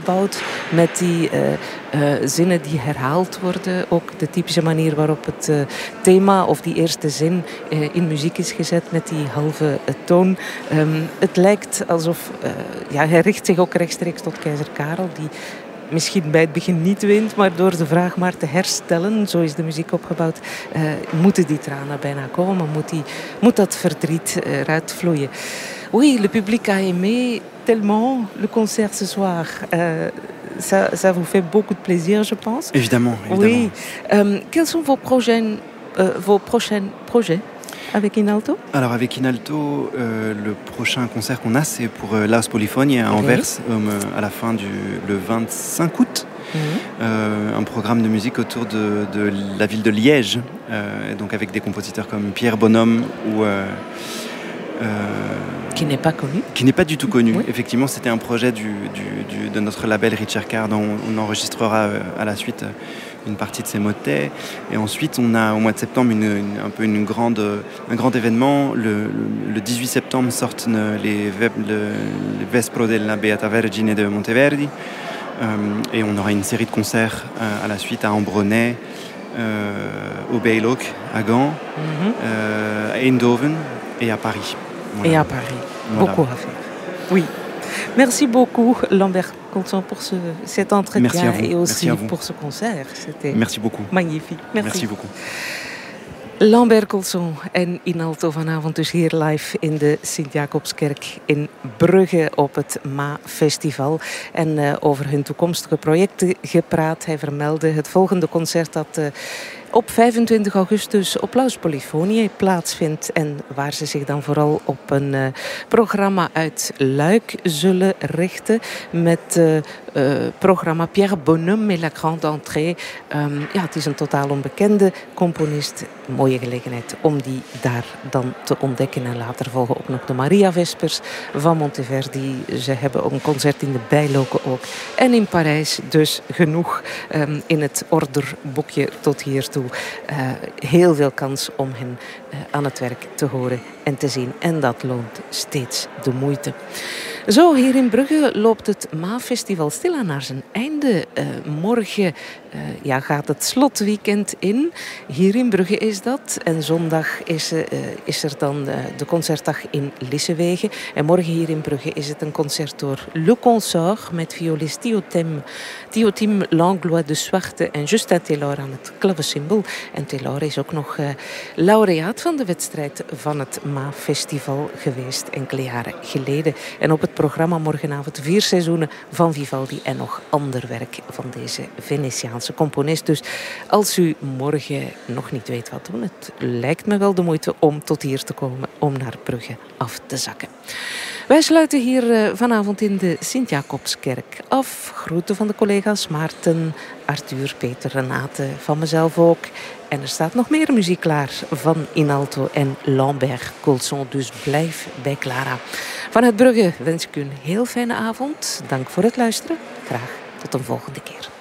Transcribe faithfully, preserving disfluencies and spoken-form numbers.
opgebouwd met die uh, uh, zinnen die herhaald worden. Ook de typische manier waarop het uh, thema of die eerste zin uh, in muziek is gezet met die halve uh, toon. Um, het lijkt alsof... Uh, ja, hij richt zich ook rechtstreeks tot keizer Karel, die misschien bij het begin niet wint, maar door de vraag maar te herstellen, zo is de muziek opgebouwd, uh, moeten die tranen bijna komen, moet, die, moet dat verdriet uh, eruit vloeien. Oui, le public a aimé tellement le concert ce soir. Uh, ça, ça vous fait beaucoup de plaisir, je pense. Évidemment, évidemment. Oui. Um, quels sont vos prochains, uh, vos prochains projets avec Inalto? Alors avec Inalto, euh, le prochain concert qu'on a, c'est pour euh, Laos Polyphonie à Anvers, euh, à la fin du le vingt-cinq août. Mmh. Euh, un programme de musique autour de, de la ville de Liège, euh, donc avec des compositeurs comme Pierre Bonhomme ou... Euh, euh, qui n'est pas connu. Qui n'est pas du tout connu. Oui. Effectivement, c'était un projet du, du, du, de notre label Richard Card. On, on enregistrera euh, à la suite une partie de ces motets. Et ensuite, on a au mois de septembre une, une, un peu une grande, un grand événement. Le, le dix-huit septembre sortent les, le, les Vespro della Beata Vergine de Monteverdi. Euh, et on aura une série de concerts euh, à la suite à Ambronay, euh, au Beylock, à Gand, mm-hmm. euh, à Eindhoven et à Paris. Voilà. Et à Paris. Voilà. Beaucoup à faire. Oui. Merci beaucoup, Lambert Colson, pour ce, cet entretien. Merci à vous. Et aussi Merci à vous. Pour ce concert. C'était Merci beaucoup. Magnifique. Merci. Merci beaucoup. Lambert Colson en Inalto vanavond dus hier live in de Sint-Jacobskerk in Brugge op het Ma-festival. En uh, over hun toekomstige projecten gepraat. Hij vermeldde het volgende concert dat... Uh, op vijfentwintig augustus op Laos Polyphonie plaatsvindt en waar ze zich dan vooral op een uh, programma uit Luik zullen richten met uh, uh, programma Pierre Bonhomme et la Grande Entrée. Um, ja, het is een totaal onbekende componist. Een mooie gelegenheid om die daar dan te ontdekken. En later volgen ook nog de Maria Vespers van Monteverdi. Ze hebben ook een concert in de Bijloken ook. En in Parijs dus genoeg um, in het orderboekje tot hiertoe. Uh, heel veel kans om hen uh, aan het werk te horen en te zien. En dat loont steeds de moeite. Zo, hier in Brugge loopt het Ma-festival stilaan naar zijn einde. Uh, morgen uh, ja, gaat het slotweekend in. Hier in Brugge is dat. En zondag is, uh, is er dan uh, de concertdag in Lissewegen. En morgen hier in Brugge is het een concert door Le Consort met violist Théotime, Théotime Langlois de Swarte en Justin Taylor aan het klavecimbal. En Taylor is ook nog uh, laureaat van de wedstrijd van het Ma-festival geweest enkele jaren geleden. En op het programma morgenavond vier seizoenen van Vivaldi en nog ander werk van deze Venetiaanse componist. Dus als u morgen nog niet weet wat doen, het lijkt me wel de moeite om tot hier te komen, om naar Brugge af te zakken. Wij sluiten hier uh, vanavond in de Sint-Jacobskerk af. Groeten van de collega's Maarten, Arthur, Peter, Renate, van mezelf ook. En er staat nog meer muziek klaar van Inalto en Lambert Colson. Dus blijf bij Clara. Vanuit Brugge wens ik u een heel fijne avond. Dank voor het luisteren. Graag tot een volgende keer.